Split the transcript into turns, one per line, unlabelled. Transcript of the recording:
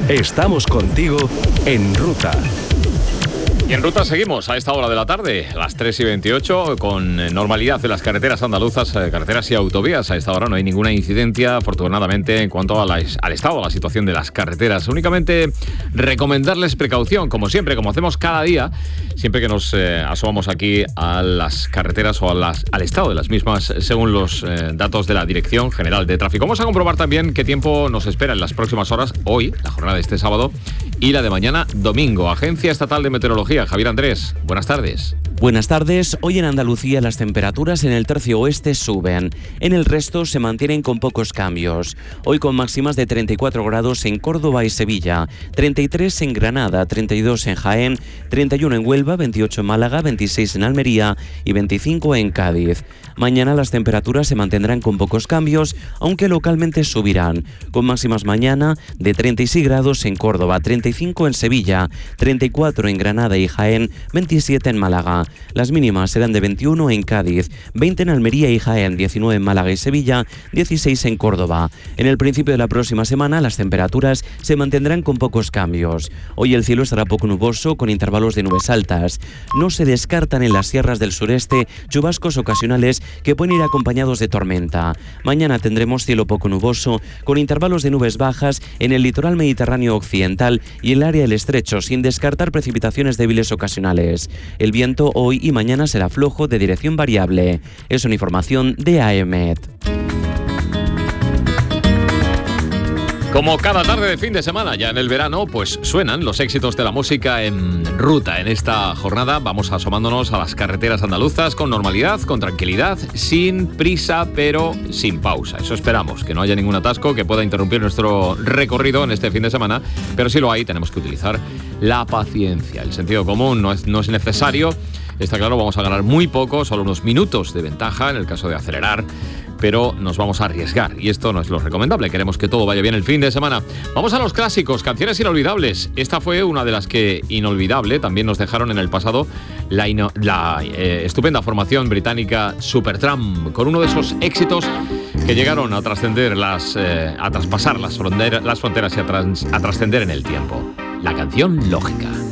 Estamos contigo en Ruta.
Y en Ruta seguimos a esta hora de la tarde, las 3:28, con normalidad en las carreteras andaluzas, carreteras y autovías. A esta hora no hay ninguna incidencia, afortunadamente, en cuanto al estado, a la situación de las carreteras. Únicamente recomendarles precaución, como siempre, como hacemos cada día, siempre que nos asomamos aquí a las carreteras o al estado de las mismas, según los datos de la Dirección General de Tráfico. Vamos a comprobar también qué tiempo nos espera en las próximas horas, hoy, la jornada de este sábado, y la de mañana, domingo. Agencia Estatal de Meteorología, Javier Andrés, buenas tardes.
Buenas tardes. Hoy en Andalucía las temperaturas en el tercio oeste suben. En el resto se mantienen con pocos cambios. Hoy con máximas de 34 grados en Córdoba y Sevilla, 33 en Granada, 32 en Jaén, 31 en Huelva, 28 en Málaga, 26 en Almería y 25 en Cádiz. Mañana las temperaturas se mantendrán con pocos cambios, aunque localmente subirán, con máximas mañana de 36 grados en Córdoba, 35 en Sevilla, 34 en Granada y Jaén, 27 en Málaga. Las mínimas serán de 21 en Cádiz, 20 en Almería y Jaén, 19 en Málaga y Sevilla, 16 en Córdoba. En el principio de la próxima semana las temperaturas se mantendrán con pocos cambios. Hoy el cielo estará poco nuboso con intervalos de nubes altas. No se descartan en las sierras del sureste chubascos ocasionales que pueden ir acompañados de tormenta. Mañana tendremos cielo poco nuboso con intervalos de nubes bajas en el litoral mediterráneo occidental y el área del estrecho, sin descartar precipitaciones débiles ocasionales. El viento hoy y mañana será flojo de dirección variable. Es una información de AEMET.
Como cada tarde de fin de semana, ya en el verano, pues suenan los éxitos de la música en Ruta. En esta jornada vamos asomándonos a las carreteras andaluzas con normalidad, con tranquilidad, sin prisa, pero sin pausa. Eso esperamos, que no haya ningún atasco que pueda interrumpir nuestro recorrido en este fin de semana, pero si lo hay, tenemos que utilizar la paciencia. El sentido común no es necesario. Está claro, vamos a ganar muy poco, solo unos minutos de ventaja en el caso de acelerar, pero nos vamos a arriesgar y esto no es lo recomendable. Queremos que todo vaya bien el fin de semana. Vamos a los clásicos, canciones inolvidables. Esta fue una de las que inolvidable también nos dejaron en el pasado la estupenda formación británica Supertramp, con uno de esos éxitos que llegaron a trascender a traspasar las fronteras y a trascender en el tiempo. La canción Lógica.